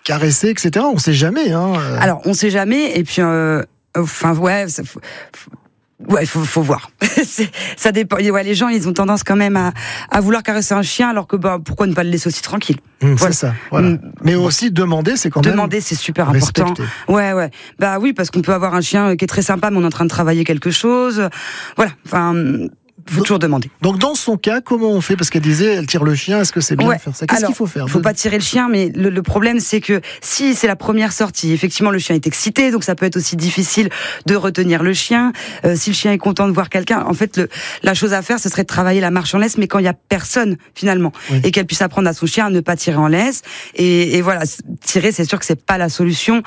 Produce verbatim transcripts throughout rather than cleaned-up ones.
caresser, et cetera. On sait jamais. Hein. Alors, on sait jamais. Et puis, euh, enfin, ouais. Ça, faut, faut, Ouais, faut, faut voir. C'est, ça dépend. Ouais, les gens, ils ont tendance quand même à, à vouloir caresser un chien, alors que bah, pourquoi ne pas le laisser aussi tranquille. Mmh, voilà. C'est ça. Voilà. Mmh. Mais aussi demander, c'est quand même. Demander, c'est super respecter. important. Ouais, ouais. Bah oui, parce qu'on peut avoir un chien qui est très sympa, mais on est en train de travailler quelque chose. Voilà. Enfin. Faut toujours demander. Donc dans son cas, comment on fait ? Parce qu'elle disait, elle tire le chien. Est-ce que c'est bien ouais. de faire ça ? Qu'est-ce Alors, qu'il faut faire ? Il faut pas tirer le chien, mais le, le problème c'est que si c'est la première sortie, effectivement le chien est excité, donc ça peut être aussi difficile de retenir le chien. Euh, si le chien est content de voir quelqu'un, en fait, le, la chose à faire, ce serait de travailler la marche en laisse, mais quand il y a personne finalement, oui. et qu'elle puisse apprendre à son chien à ne pas tirer en laisse. Et, et voilà, tirer, c'est sûr que c'est pas la solution.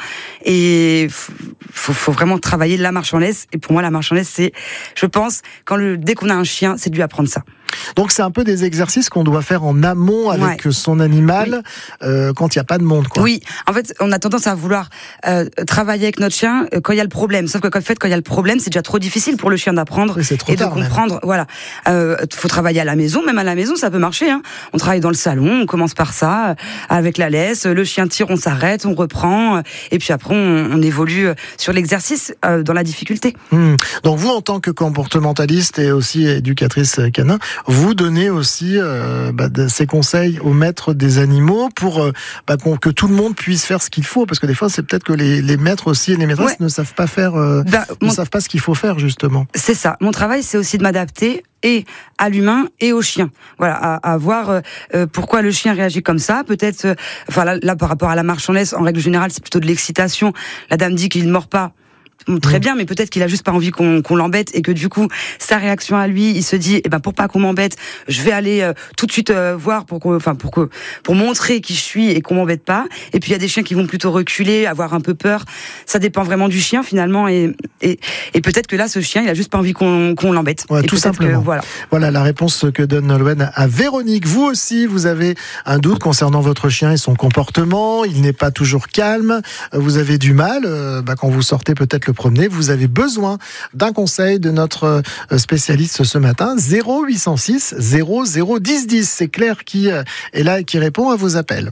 Et faut, faut vraiment travailler la marche en laisse. Et pour moi, la marche en laisse, c'est, je pense, quand le, dès qu'on a un chien, c'est de lui apprendre ça. Donc c'est un peu des exercices qu'on doit faire en amont avec ouais. son animal oui. euh, quand il n'y a pas de monde, quoi. Oui, en fait, on a tendance à vouloir euh, travailler avec notre chien euh, quand il y a le problème. Sauf que en fait, quand il y a le problème, c'est déjà trop difficile pour le chien d'apprendre oui, et tard, de comprendre. Même. Voilà, euh, faut travailler à la maison, même à la maison, ça peut marcher. Hein. On travaille dans le salon, on commence par ça, euh, avec la laisse. Le chien tire, on s'arrête, on reprend, euh, et puis après on, on évolue sur l'exercice euh, dans la difficulté. Mmh. Donc vous, en tant que comportementaliste et aussi éducatrice canin, vous donnez aussi euh, bah, de, ces conseils aux maîtres des animaux pour euh, bah, que tout le monde puisse faire ce qu'il faut, parce que des fois c'est peut-être que les, les maîtres aussi et les maîtresses ouais. ne savent pas faire, euh, bah, ne mon... savent pas ce qu'il faut faire justement. C'est ça. Mon travail, c'est aussi de m'adapter et à l'humain et au chien. Voilà, à, à voir euh, pourquoi le chien réagit comme ça. Peut-être, euh, enfin là, là par rapport à la marche en laisse, en règle générale, c'est plutôt de l'excitation. La dame dit qu'il ne mord pas. Très bien, mais peut-être qu'il a juste pas envie qu'on, qu'on l'embête et que du coup, sa réaction à lui, il se dit, eh ben pour pas qu'on m'embête, je vais aller euh, tout de suite euh, voir pour que, enfin pour que, pour montrer qui je suis et qu'on m'embête pas. Et puis il y a des chiens qui vont plutôt reculer, avoir un peu peur. Ça dépend vraiment du chien finalement, et et, et peut-être que là, ce chien, il a juste pas envie qu'on, qu'on l'embête. Ouais, tout simplement. Que, voilà. Voilà la réponse que donne Nolwenn à Véronique. Vous aussi, vous avez un doute concernant votre chien et son comportement. Il n'est pas toujours calme. Vous avez du mal euh, bah, quand vous sortez peut-être le promener, vous avez besoin d'un conseil de notre spécialiste ce matin. zéro huit cent six zéro zéro dix dix. C'est Claire qui est là et qui répond à vos appels.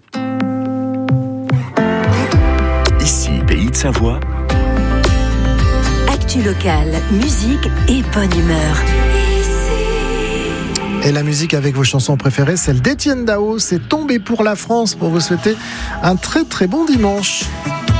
Ici, Pays de Savoie. Actu locale, musique et bonne humeur. Et la musique avec vos chansons préférées, celle d'Étienne Dao. C'est Tombé pour la France pour vous souhaiter un très très bon dimanche.